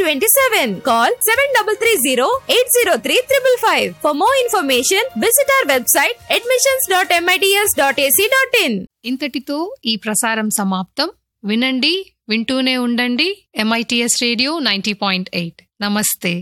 2027. Call 7330-803-555. For more information, visit our website admissions.mits.ac.in. ఇంతటితో ఈ ప్రసారం సమాప్తం. వినండి, వింటూనే ఉండండి. MITS radio 90.8. నమస్తే.